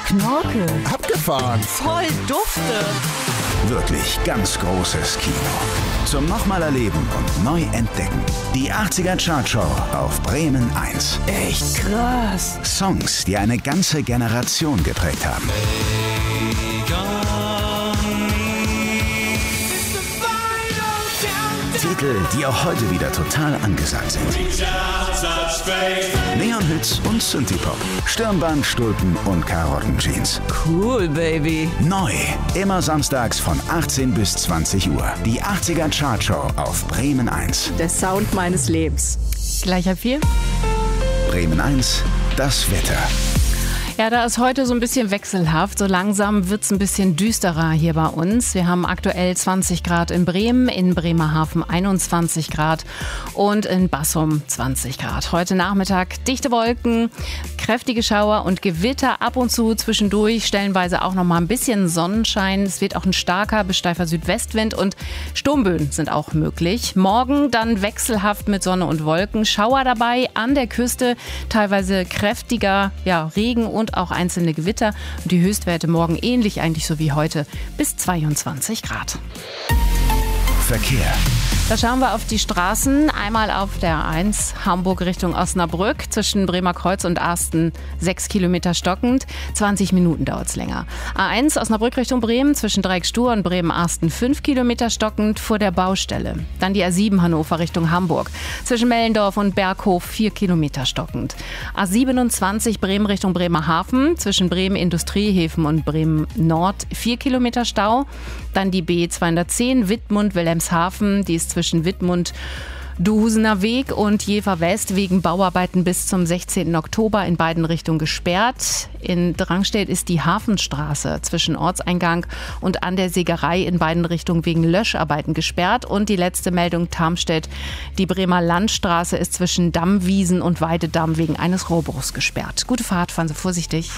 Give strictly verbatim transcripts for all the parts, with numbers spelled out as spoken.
Knorke. Abgefahren. Voll dufte. Wirklich ganz großes Kino. Zum nochmal erleben und neu entdecken. Die achtziger Chartshow auf Bremen eins. Echt krass. Songs, die eine ganze Generation geprägt haben. Titel, die auch heute wieder total angesagt sind. Neon-Hits und Synthie-Pop. Stirnband, Stulpen und Karottenjeans. Cool, Baby. Neu. Immer samstags von achtzehn bis zwanzig Uhr. Die achtziger Chartshow auf Bremen eins. Der Sound meines Lebens. Gleich halb vier. Bremen eins, das Wetter. Ja, da ist heute so ein bisschen wechselhaft. So langsam wird's ein bisschen düsterer hier bei uns. Wir haben aktuell zwanzig Grad in Bremen, in Bremerhaven einundzwanzig Grad und in Bassum zwanzig Grad. Heute Nachmittag dichte Wolken, kräftige Schauer und Gewitter, ab und zu zwischendurch, stellenweise auch noch mal ein bisschen Sonnenschein. Es wird auch ein starker bis steifer Südwestwind und Sturmböen sind auch möglich. Morgen dann wechselhaft mit Sonne und Wolken, Schauer dabei an der Küste, teilweise kräftiger ja, Regen und auch einzelne Gewitter. Und die Höchstwerte morgen ähnlich eigentlich so wie heute, bis zweiundzwanzig Grad. Verkehr. Da schauen wir auf die Straßen. Einmal auf der A eins Hamburg Richtung Osnabrück zwischen Bremerkreuz und Arsten sechs Kilometer stockend. zwanzig Minuten dauert es länger. A eins Osnabrück Richtung Bremen zwischen Dreieckstuhr und Bremen-Arsten fünf Kilometer stockend vor der Baustelle. Dann die A sieben Hannover Richtung Hamburg zwischen Mellendorf und Berghof vier Kilometer stockend. A siebenundzwanzig Bremen Richtung Bremerhaven zwischen Bremen Industriehäfen und Bremen Nord vier Kilometer Stau. Dann die B zweihundertzehn Wittmund-Wilhelmshaven, die ist zwischen Wittmund Duhusener Weg und Jever West wegen Bauarbeiten bis zum sechzehnten Oktober in beiden Richtungen gesperrt. In Drangstedt ist die Hafenstraße zwischen Ortseingang und an der Sägerei in beiden Richtungen wegen Löscharbeiten gesperrt. Und die letzte Meldung Tarmstedt, die Bremer Landstraße ist zwischen Dammwiesen und Weidedamm wegen eines Rohrbruchs gesperrt. Gute Fahrt, fahren Sie vorsichtig.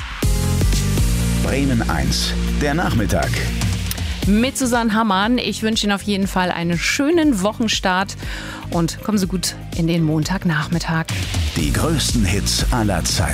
Bremen eins, der Nachmittag. Mit Susanne Hammann. Ich wünsche Ihnen auf jeden Fall einen schönen Wochenstart und kommen Sie gut in den Montagnachmittag. Die größten Hits aller Zeiten.